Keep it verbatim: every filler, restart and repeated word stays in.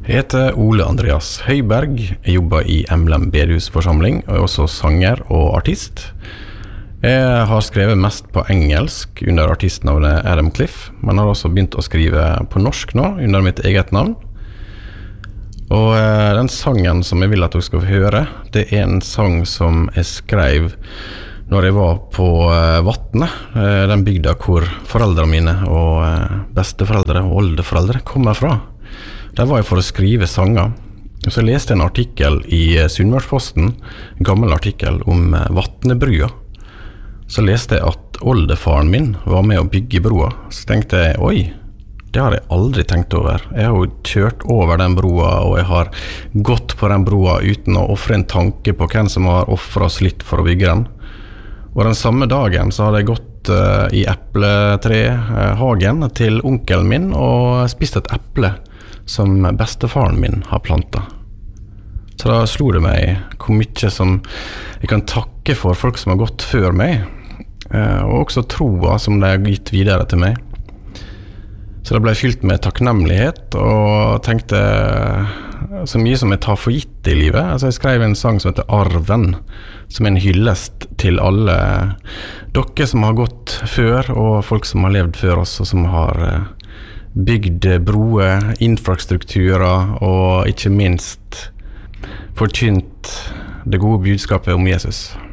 Jeg heter Ole Andreas Høiberg, jeg jobber i Emblem Bedehusforsamling, og er også sanger og artist. Jeg har skrevet mest på engelsk under artistnavnet Adam Cliff, men har også begynt å skrive på norsk nå, under mitt eget navn. Og den sangen som jeg vil at dere skal høre, det er en sang som jeg skrev når jeg var på Vatne, den bygda hvor foreldrene mine og besteforeldre og oldeforeldre kommer fra. Der var jeg for å skrive sanger. Så jeg leste en artikkel i Sunnmørsposten, en gammel artikkel om Vatnebrua. Så leste jeg at oldefaren min var med å bygge broa. Så tenkte jeg, oi, det har jeg aldri tenkt over. Jeg har jo kjørt over den broa, og jeg har gått på den broa uten å offre en tanke på hvem som har offret slitt for å bygge den. Og den samme dagen så hadde jeg gått uh, i epletrehagen uh, til onkelen min og spist et eple som bestefaren min har plantet. Så da slo det meg hvor mye som jeg kan takke for folk som har gått før meg, og også troa som de har gitt videre til meg. Så det ble fylt med takknemlighet, og tenkte så mye som jeg tar for gitt i livet. Altså jeg skrev en sang som heter Arven, som er en hyllest til alle dere som har gått før, og folk som har levd før oss, og som har bygd broer, infrastrukturer, og ikke minst forkynt det gode budskapet om Jesus.